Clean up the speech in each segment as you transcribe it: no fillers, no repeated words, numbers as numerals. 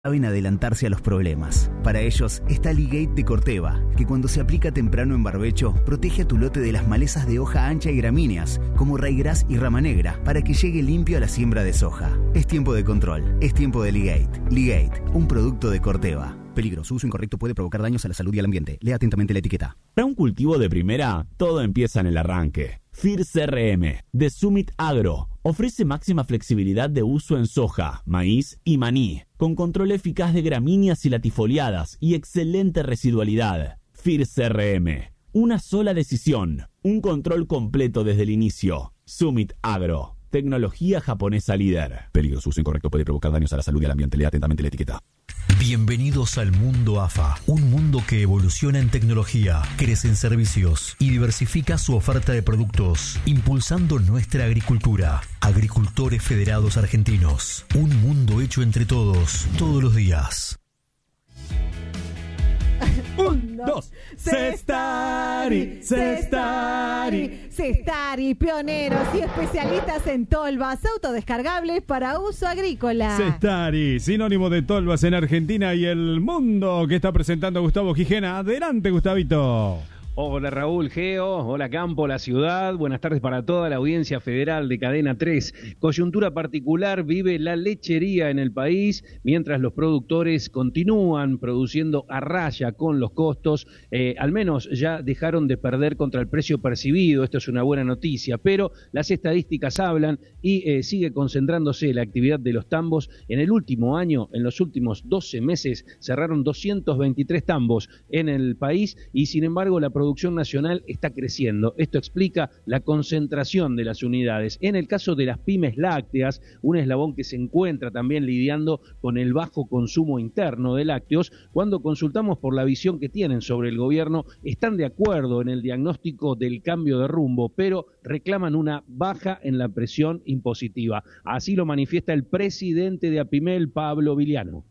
saben adelantarse a los problemas. Para ellos está Ligate de Corteva, que cuando se aplica temprano en barbecho, protege a tu lote de las malezas de hoja ancha y gramíneas, como raigras y rama negra, para que llegue limpio a la siembra de soja. Es tiempo de control, es tiempo de Ligate. Ligate, un producto de Corteva. Peligro, su uso incorrecto puede provocar daños a la salud y al ambiente. Lea atentamente la etiqueta. Para un cultivo de primera, todo empieza en el arranque. FIR CRM, de Summit Agro, ofrece máxima flexibilidad de uso en soja, maíz y maní, con control eficaz de gramíneas y latifoliadas y excelente residualidad. FIR CRM, una sola decisión, un control completo desde el inicio. Summit Agro, tecnología japonesa líder. Peligro, su uso incorrecto puede provocar daños a la salud y al ambiente. Lea atentamente la etiqueta. Bienvenidos al mundo AFA, un mundo que evoluciona en tecnología, crece en servicios y diversifica su oferta de productos, impulsando nuestra agricultura. Agricultores Federados Argentinos, un mundo hecho entre todos, todos los días. 1, 2, Cestari, pioneros y especialistas en tolvas autodescargables para uso agrícola. Cestari, sinónimo de tolvas en Argentina y el mundo, que está presentando Gustavo Gijena. Adelante, Gustavito. Hola Raúl Geo, hola Campo, la ciudad, buenas tardes para toda la audiencia federal de Cadena 3. Coyuntura particular vive la lechería en el país, mientras los productores continúan produciendo a raya con los costos, al menos ya dejaron de perder contra el precio percibido, esto es una buena noticia, pero las estadísticas hablan y sigue concentrándose la actividad de los tambos. En el último año, en los últimos 12 meses, cerraron 223 tambos en el país y sin embargo la producción nacional está creciendo. Esto explica la concentración de las unidades. En el caso de las pymes lácteas, un eslabón que se encuentra también lidiando con el bajo consumo interno de lácteos, cuando consultamos por la visión que tienen sobre el gobierno, están de acuerdo en el diagnóstico del cambio de rumbo, pero reclaman una baja en la presión impositiva. Así lo manifiesta el presidente de APIMEL, Pablo Viliano.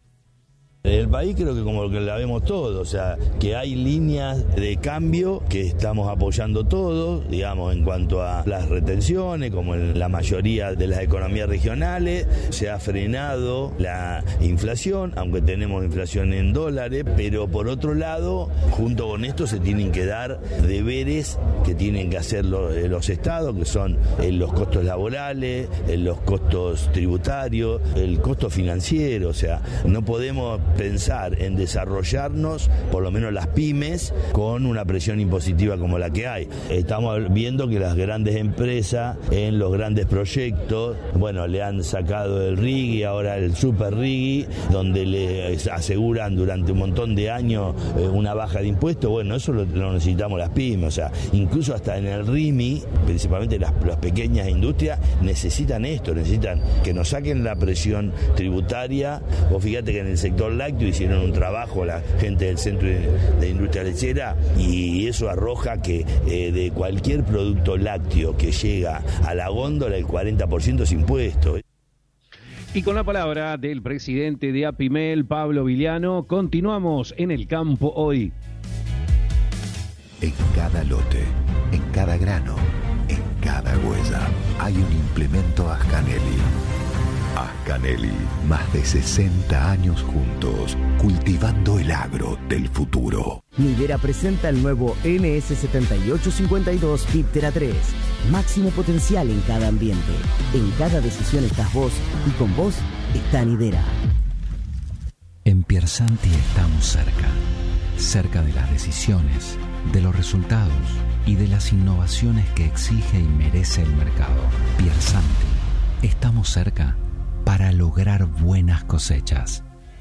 El país creo que como que la vemos todo, o sea, que hay líneas de cambio que estamos apoyando todos, digamos, en cuanto a las retenciones, como en la mayoría de las economías regionales, se ha frenado la inflación, aunque tenemos inflación en dólares, pero por otro lado, junto con esto se tienen que dar deberes que tienen que hacer los estados, que son los costos laborales, los costos tributarios, el costo financiero, o sea, no podemos pensar en desarrollarnos, por lo menos las pymes, con una presión impositiva como la que hay. Estamos viendo que las grandes empresas en los grandes proyectos, bueno, le han sacado el RIGI, ahora el Super RIGI, donde le aseguran durante un montón de años una baja de impuestos. Bueno, eso lo necesitamos las pymes, o sea, incluso hasta en el RIMI, principalmente las pequeñas industrias, necesitan esto, necesitan que nos saquen la presión tributaria. Vos fíjate que en el sector lácteo hicieron un trabajo la gente del Centro de Industria Lechera y eso arroja que de cualquier producto lácteo que llega a la góndola el 40% es impuesto. Y con la palabra del presidente de APIMEL, Pablo Viliano, continuamos en el campo hoy. En cada lote, en cada grano, en cada huella, hay un implemento Ascanelli. Ascanelli, más de 60 años juntos, cultivando el agro del futuro. Nidera presenta el nuevo NS7852 Piptera 3. Máximo potencial en cada ambiente. En cada decisión estás vos y con vos está Nidera. En Piersanti estamos cerca de las decisiones, de los resultados y de las innovaciones que exige y merece el mercado. Piersanti, estamos cerca para lograr buenas cosechas.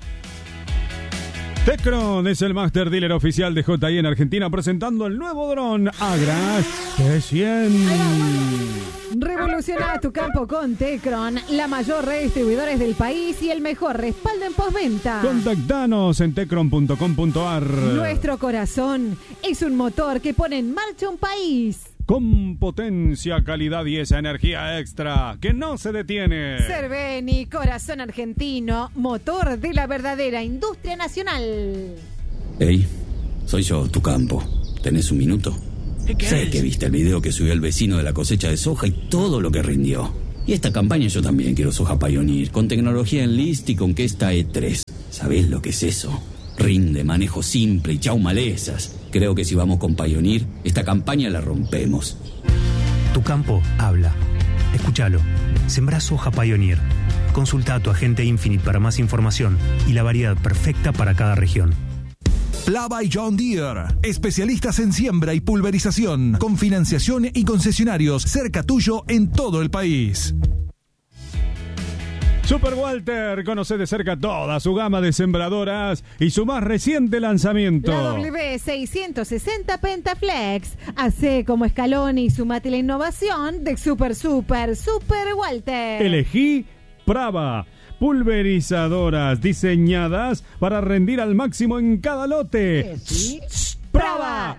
Tecron es el Master Dealer oficial de JI en Argentina, presentando el nuevo dron Agra T100. Revoluciona tu campo con Tecron, la mayor red de distribuidores del país y el mejor respaldo en postventa. Contactanos en tecron.com.ar. Nuestro corazón es un motor que pone en marcha un país. Con potencia, calidad y esa energía extra que no se detiene. Cerveni, corazón argentino, motor de la verdadera industria nacional. Hey, soy yo, tu campo. ¿Tenés un minuto? Sé que viste el video que subió el vecino de la cosecha de soja y todo lo que rindió. Y esta campaña yo también quiero soja Pioneer, con tecnología Enlist y con Kesta E3. ¿Sabés lo que es eso? Rinde, manejo simple y chau malezas. Creo que si vamos con Pioneer, esta campaña la rompemos. Tu campo habla. Escúchalo. Sembrá soja Pioneer. Consulta a tu agente Infinite para más información y la variedad perfecta para cada región. Plava y John Deere, especialistas en siembra y pulverización, con financiación y concesionarios cerca tuyo en todo el país. Super Walter, conoce de cerca toda su gama de sembradoras y su más reciente lanzamiento. La W660 Pentaflex. Hace como escalón y sumate la innovación de Super Walter. Elegí Prava. Pulverizadoras diseñadas para rendir al máximo en cada lote. ¿Sí? ¡Prava!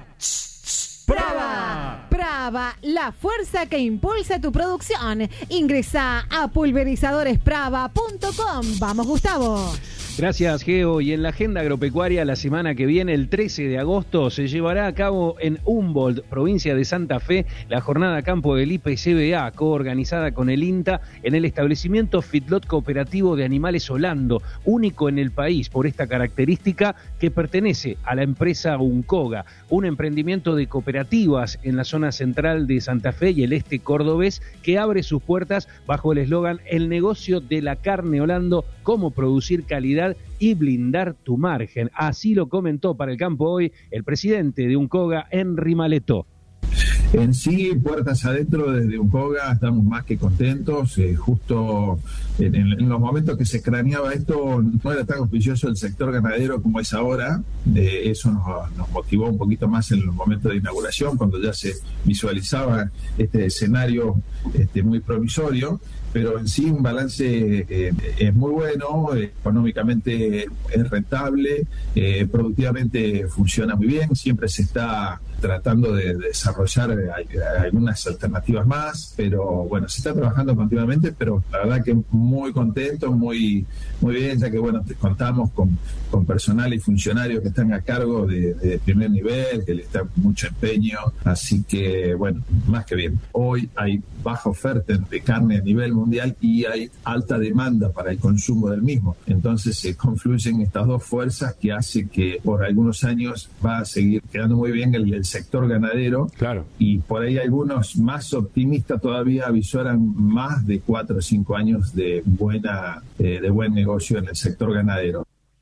Prava, la fuerza que impulsa tu producción. Ingresa a pulverizadores.prava.com. Vamos, Gustavo. Gracias, Geo. Y en la agenda agropecuaria, la semana que viene, el 13 de agosto, se llevará a cabo en Humboldt, provincia de Santa Fe, la jornada campo del IPCBA, coorganizada con el INTA, en el establecimiento Feedlot Cooperativo de Animales Holando, único en el país por esta característica, que pertenece a la empresa Uncoga, un emprendimiento de cooperativas en la zona central de Santa Fe y el este cordobés, que abre sus puertas bajo el eslogan "El negocio de la carne Holando, cómo producir calidad y blindar tu margen". Así lo comentó para el campo hoy el presidente de Uncoga, Henry Maleto. En sí, puertas adentro desde Uncoga estamos más que contentos. Justo en los momentos que se craneaba esto, no era tan auspicioso el sector ganadero como es ahora. Eso nos motivó un poquito más en los momentos de inauguración, cuando ya se visualizaba este escenario muy provisorio. Pero en sí un balance es muy bueno, económicamente es rentable, productivamente funciona muy bien, siempre se está tratando de desarrollar algunas alternativas más, pero bueno, se está trabajando continuamente, pero la verdad que muy contento, muy bien, ya que bueno, contamos con personal y funcionarios que están a cargo de primer nivel, que le están mucho empeño, así que bueno, más que bien. Hoy hay baja oferta de carne a nivel mundial y hay alta demanda para el consumo del mismo, entonces se confluyen estas dos fuerzas que hace que por algunos años va a seguir quedando muy bien el sector ganadero. Claro. Y por ahí algunos más optimistas todavía avisoran más de 4 o 5 años de buen negocio en el sector ganadero.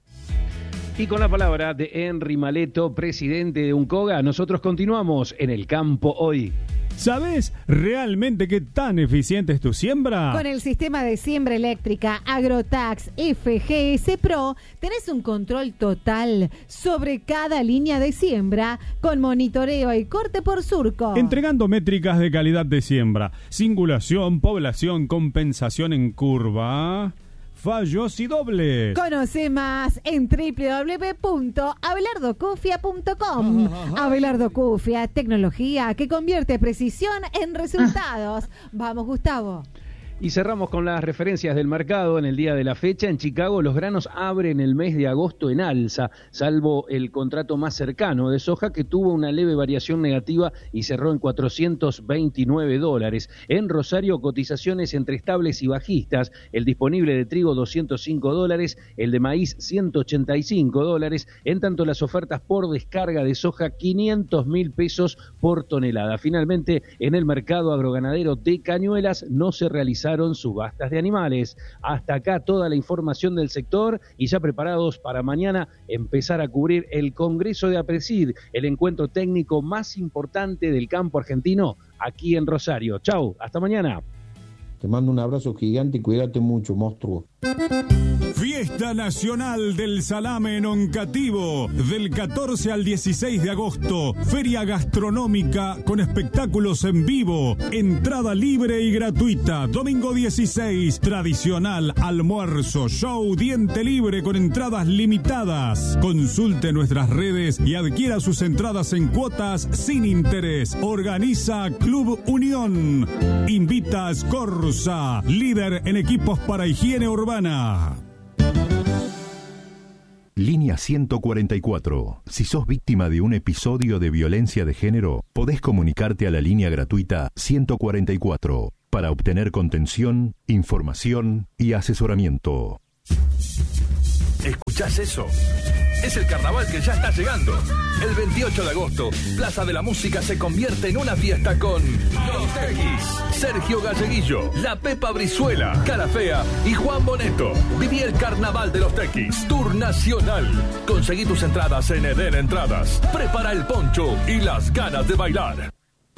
Y con la palabra de Henry Maleto, presidente de Uncoga, nosotros continuamos en el campo hoy. ¿Sabés realmente qué tan eficiente es tu siembra? Con el sistema de siembra eléctrica Agrotax FGS Pro tenés un control total sobre cada línea de siembra, con monitoreo y corte por surco. Entregando métricas de calidad de siembra, singulación, población, compensación en curva, fallos y dobles. Conoce más en www.abelardocufia.com. Abelardo Cufia, tecnología que convierte precisión en resultados. Vamos, Gustavo. Y cerramos con las referencias del mercado. En el día de la fecha, en Chicago, los granos abren el mes de agosto en alza, salvo el contrato más cercano de soja, que tuvo una leve variación negativa y cerró en $429. En Rosario, cotizaciones entre estables y bajistas. El disponible de trigo, $205, el de maíz, $185. En tanto, las ofertas por descarga de soja, $500.000 por tonelada. Finalmente, en el mercado agroganadero de Cañuelas, no se realizaron subastas de animales. Hasta acá toda la información del sector, y ya preparados para mañana empezar a cubrir el Congreso de APRESID, el encuentro técnico más importante del campo argentino aquí en Rosario. Chau, hasta mañana. Te mando un abrazo gigante y cuídate mucho, monstruo. Fiesta Nacional del Salame en Oncativo, del 14 al 16 de agosto. Feria gastronómica con espectáculos en vivo. Entrada libre y gratuita. Domingo 16, tradicional almuerzo, show, diente libre con entradas limitadas. Consulte nuestras redes y adquiera sus entradas en cuotas sin interés. Organiza Club Unión. Invita a Scorza, líder en equipos para higiene urbana. Línea 144. Si sos víctima de un episodio de violencia de género, podés comunicarte a la línea gratuita 144. para obtener contención, información y asesoramiento. ¿Escuchás eso? Es el carnaval que ya está llegando. El 28 de agosto, Plaza de la Música se convierte en una fiesta con Los Tequis, Sergio Galleguillo, La Pepa Brizuela, Cara Fea y Juan Boneto. Viví el carnaval de Los Tequis, Tour Nacional. Conseguí tus entradas en Eden Entradas. Prepara el poncho y las ganas de bailar.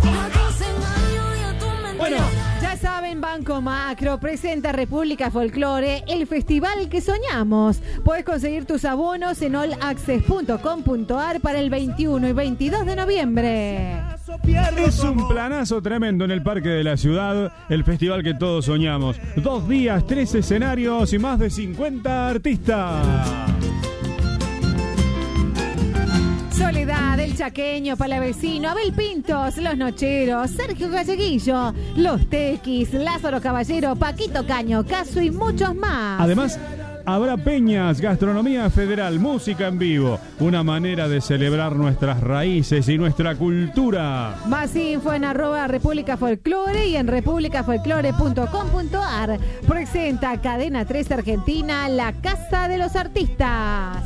Bueno, ya saben, Banco Macro presenta República Folklore, el festival que soñamos. Puedes conseguir tus abonos en allaccess.com.ar para el 21 y 22 de noviembre. Es un planazo tremendo en el Parque de la Ciudad, el festival que todos soñamos. 2 días, 3 escenarios y más de 50 artistas. Soledad, El Chaqueño, Palavecino, Abel Pintos, Los Nocheros, Sergio Galleguillo, Los Tequis, Lázaro Caballero, Paquito Caño, Casu y muchos más. Además, habrá peñas, gastronomía federal, música en vivo, una manera de celebrar nuestras raíces y nuestra cultura. Más info en @República Folklore y en republicafolklore.com.ar. Presenta Cadena 3 Argentina, la Casa de los Artistas.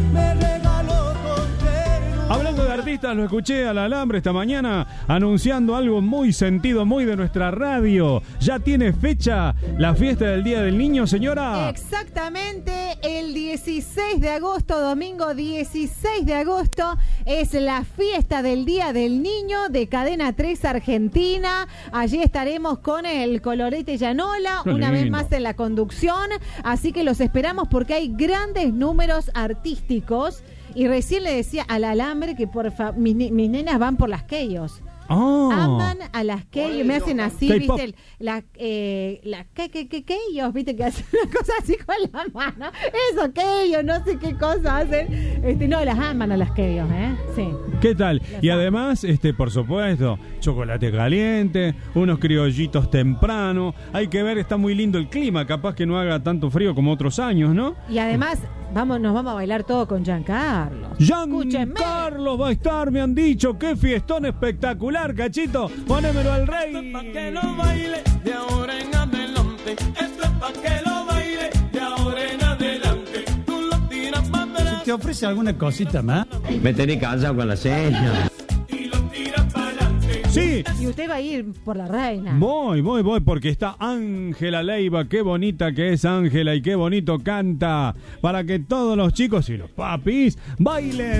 Hablando de artistas, lo escuché al Alambre esta mañana anunciando algo muy sentido, muy de nuestra radio. ¿Ya tiene fecha la fiesta del Día del Niño, señora? Exactamente, el 16 de agosto, domingo 16 de agosto, es la fiesta del Día del Niño de Cadena 3 Argentina. Allí estaremos con el Colorete Llanola, una vez más en la conducción. Así que los esperamos porque hay grandes números artísticos. Y recién le decía al Alambre que mis nenas van por las Keyos. Oh. Aman a las Keyos, me hacen así, K-pop. ¿viste? Keyos, ¿viste? Que hacen una cosa así con la mano. Eso, Keyos, no sé qué cosa hacen. No, las aman a las Keyos, ¿eh? Sí. ¿Qué tal? Y además, por supuesto, chocolate caliente, unos criollitos temprano. Hay que ver, está muy lindo el clima, capaz que no haga tanto frío como otros años, ¿no? Y además, nos vamos a bailar todo con Giancarlo. Giancarlo va a estar, me han dicho. ¡Qué fiestón espectacular, cachito! Ponémelo al rey. Esto es pa' que lo baile de ahora en adelante. Esto es pa' que lo baile de ahora en adelante. Tú lo tiras para atrás. ¿Te ofrece alguna cosita más? Me tenés cansado con la seña. Sí. Y usted va a ir por la reina. Voy, porque está Ángela Leiva. Qué bonita que es Ángela y qué bonito canta. Para que todos los chicos y los papis bailen.